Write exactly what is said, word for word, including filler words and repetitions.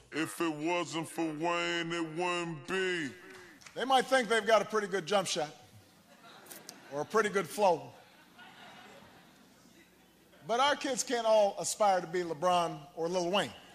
If it wasn't for Wayne, it wouldn't be. They might think they've got a pretty good jump shot or a pretty good flow. But our kids can't all aspire to be LeBron or Lil Wayne.